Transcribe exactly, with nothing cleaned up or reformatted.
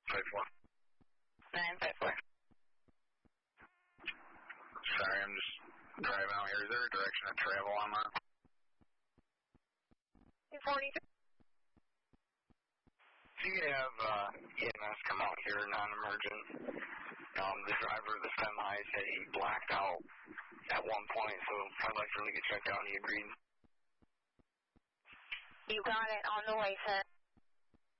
five four. nine five four. Sorry, I'm just driving out here. Is there a direction of travel on that? forty-three. If you could have uh, E M S come out here, non-emergent. Um, the driver of the semi said he blacked out at one point, so I'd like for him to get checked out, and he agreed. You got it. On the way, sir.